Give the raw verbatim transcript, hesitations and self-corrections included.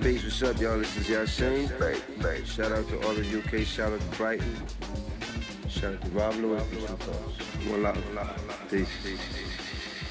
Peace, what's up, y'all? This is Yasin. Shout out to all the U K, shout out to Brighton. Shout out to Rob Lewis. One love. Peace.